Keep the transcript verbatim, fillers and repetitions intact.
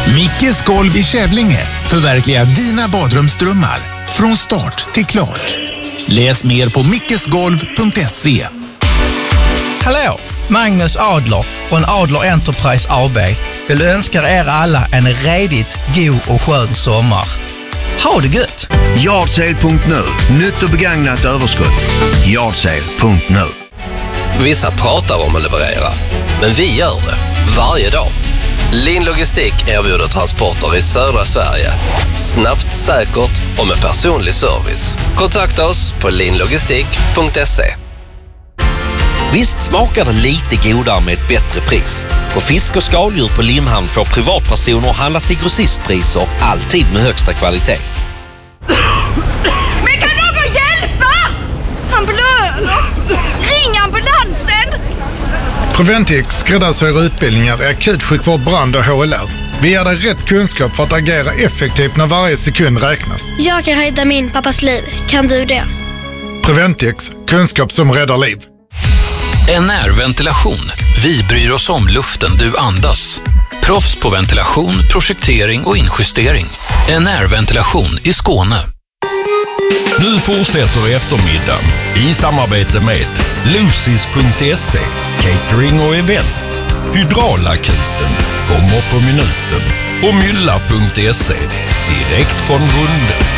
Mickes golv i Kävlinge förverkligar dina badrumsdrömmar från start till klart. Läs mer på mickesgolv punkt se. Hallå, Magnus Adler från Adler Enterprise A B vill önska er alla en redigt god och skön sommar. Ha det gött! Yardsale punkt nu. Nytt och begagnat överskott. Yardsale punkt nu. Vissa pratar om att leverera, men vi gör det varje dag. Lin Logistik erbjuder transporter i södra Sverige. Snabbt, säkert och med personlig service. Kontakta oss på linlogistik punkt se. Visst smakar det lite godare med ett bättre pris. På fisk och skaldjur på Limhamn får privatpersoner handla till grossistpriser, alltid med högsta kvalitet. Men kan någon hjälpa? Han blöder! Ring ambulansen! Preventix skräddarsyr utbildningar i akutsjukvård, brand och H L R. Vi ger dig rätt kunskap för att agera effektivt när varje sekund räknas. Jag kan rädda min pappas liv. Kan du det? Preventix, kunskap som räddar liv. N R-ventilation. Vi bryr oss om luften du andas. Proffs på ventilation, projektering och injustering. N R-ventilation i Skåne. Nu fortsätter eftermiddagen i samarbete med Lucis punkt se, catering och event, Hydraulakuten, kommer på minuten och Mylla punkt se, direkt från grunden.